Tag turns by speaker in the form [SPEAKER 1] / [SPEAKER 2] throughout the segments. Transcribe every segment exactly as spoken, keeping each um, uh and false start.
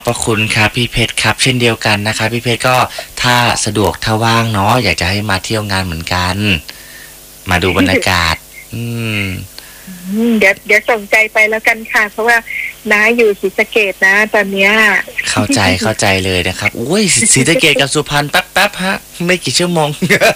[SPEAKER 1] ขอบคุณครับพี่เพชรครับเช่นเดียวกันนะครับพี่เพชรก็ถ้าสะดวกถ้าว่างเนาะอยากจะให้มาเที่ยวงานเหมือนกันมาดูบรรยากาศอืม
[SPEAKER 2] เดี๋ยวเดี๋ยวส่งใจไปแล้วกันค่ะเพราะว่าน้าอยู่ศรีสะเกษนะตอนเนี้ย
[SPEAKER 1] เข้าใจเข้าใจเลยนะครับอุ้ยศรีสะเกษกับสุพรรณแป๊บแป๊บฮะไม่กี่ชั่วโมง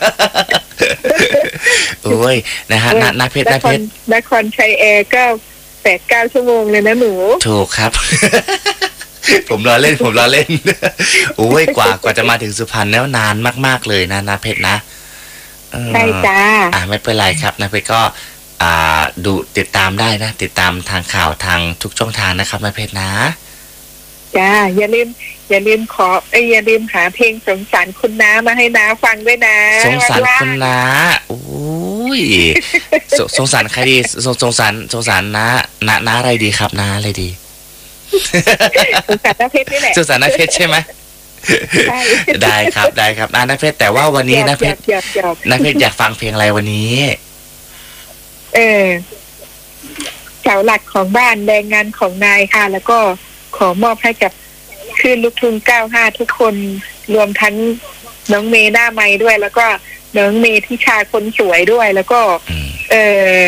[SPEAKER 1] โอ้ยนะฮะนานาเพชรนาเพชร
[SPEAKER 2] นครชัยแอร์ก็แปดเก้าชั่วโมงเลยนะหนู
[SPEAKER 1] ถูกครับผมรอเล่นผมรอเล่นโอ้ยกว่ากว่าจะมาถึงสุพรรณแล้วนานมากๆเลยนะนาเพชรนะ
[SPEAKER 2] ใช่จ้า
[SPEAKER 1] อ่าไม่เป็นไรครับนาเพชรก็อ่าดูติดตามได้นะติดตามทางข่าวทางทุกช่องทางนะครับนาเพชรนะ
[SPEAKER 2] จ้าอย่าลืมอย่าลืมขอเอ้ยอย่าลืมหาเพลงสงสารคุณน้ามาให้น้าฟังด้วยนะ
[SPEAKER 1] สงสารคุณน้าโอ้ยสงสารใครดีสงสงสารสงสารน้าน้าน้าอะไรดีครับน้าอะไรดี
[SPEAKER 2] สงสารน้าเพชรนี่แหละ
[SPEAKER 1] สงสารน้าเพชรใช่ไหมได้ครับได้ครับน้าเพชรแต่ว่าวันนี้น้าเพชรน้าเพชรอยากฟังเพลงอะไรวันนี้
[SPEAKER 2] เออเสาหลักของบ้านแรงงานของนายค่ะแล้วก็ขอมอบให้กับคลื่นลูกทุ่งเก้าห้าทุกคนรวมทั้งน้องเมย์หน้าไม้ด้วยแล้วก็น้องเมย์ที่ชาคนสวยด้วยแล้วก็เออ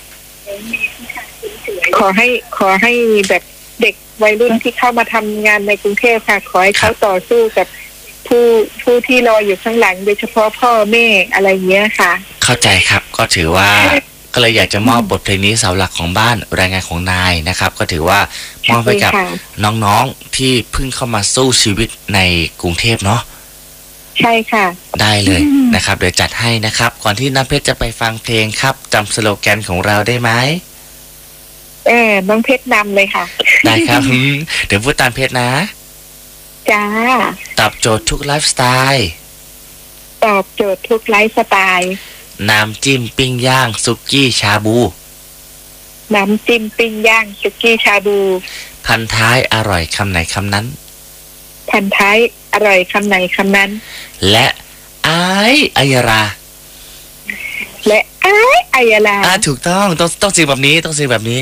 [SPEAKER 2] ขอให้ขอให้แบบเด็กวัยรุ่นที่เข้ามาทำงานในกรุงเทพค่ะขอให้เขาต่อสู้กับผู้ผู้ที่รออยู่ข้างหลังโดยเฉพาะพ่อแม่อะไรเงี้ยค่ะ
[SPEAKER 1] เข้าใจครับก็ถือว่าก็เลยอยากจะมอบบทเพลงนี้เสาหลักของบ้านแรงงานของนายนะครับก็ถือว่ามอบให้กับน้องๆที่เพิ่งเข้ามาสู้ชีวิตในกรุงเทพเนาะ
[SPEAKER 2] ใช่ค่ะ
[SPEAKER 1] ได้เลยนะครับเดี๋ยวจัดให้นะครับก่อนที่น้ำเพชรจะไปฟังเพลงครับจำสโลแกนของเราได้ไหม
[SPEAKER 2] เออน้องเพชรนำเลยค่ะ
[SPEAKER 1] ได้ครับเดี๋ยวพูดตามเพชรนะ
[SPEAKER 2] จ้า
[SPEAKER 1] ตอบโจทย์ทุกไลฟ์สไตล์
[SPEAKER 2] ตอบโจทย์ทุกไลฟ์สไตล์
[SPEAKER 1] น้ำจิ้มปิ้งย่างซุกี้ชาบู
[SPEAKER 2] น้ำจิ้มปิ้งย่างซุกี้ชาบู
[SPEAKER 1] พันท้ายอร่อยคำไหนคำนั้น
[SPEAKER 2] พันท้ายอร่อยคำไหนคำนั้น
[SPEAKER 1] และไอ้อายรา
[SPEAKER 2] และไอ้อายรา
[SPEAKER 1] อ่าถูกต้องต้องต้องสิ่งแบบนี้ต้องสิ่งแบบนี้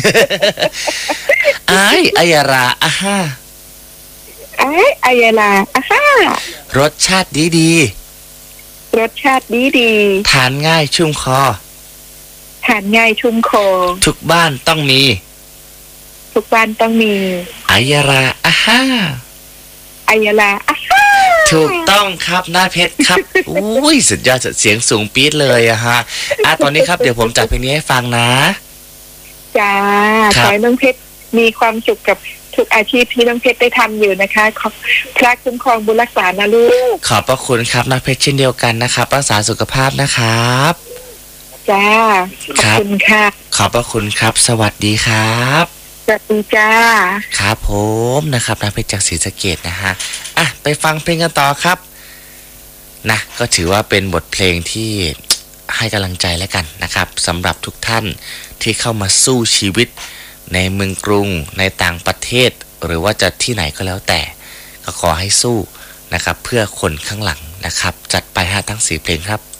[SPEAKER 1] ไอ้อายราอ่ะฮะ
[SPEAKER 2] ไอ้อายราอ่ะฮะ
[SPEAKER 1] รสชาติดีดี
[SPEAKER 2] รสชาติดีดี
[SPEAKER 1] ทานง่ายชุ่มคอ
[SPEAKER 2] ทานง่ายชุ่มคอ
[SPEAKER 1] ทุกบ้านต้องมี
[SPEAKER 2] ทุกบ้านต้องมี
[SPEAKER 1] อายราอ่ะฮะ
[SPEAKER 2] อายราอ่ะฮะ
[SPEAKER 1] ถูกต้องครับหน้าเพชรครับอุ้ยสุดยอดเสียงสูงปี๊ดเลยอะฮะอ่ะตอนนี้ครับเดี๋ยวผมจัดเพลงนี้ให้ฟังนะ
[SPEAKER 2] จ้าขอให้น้องเพชรมีความสุขกับทุกอาชีพที่น้องเพชรได้ทำอยู่นะคะขอพระคุ้มครองบุญรักษานะลูก
[SPEAKER 1] ขอบพระคุณครับน้าเพชรเช่นเดียวกันนะครับรักษาสุขภาพนะครับ
[SPEAKER 2] จ้าขอบคุณค่ะ
[SPEAKER 1] ขอบพระคุณครับสวัสดีครับ
[SPEAKER 2] สวัสดีจ้า
[SPEAKER 1] ครับผมนะครับน้าเพชรจากศรีสะเกษนะฮะอ่ะไปฟังเพลงกันต่อครับนะก็ถือว่าเป็นบทเพลงที่ให้กำลังใจแล้วกันนะครับสำหรับทุกท่านที่เข้ามาสู้ชีวิตในเมืองกรุงในต่างประเทศหรือว่าจะที่ไหนก็แล้วแต่ก็ขอให้สู้นะครับเพื่อคนข้างหลังนะครับจัดไปฮะทั้งสี่เพลงครับ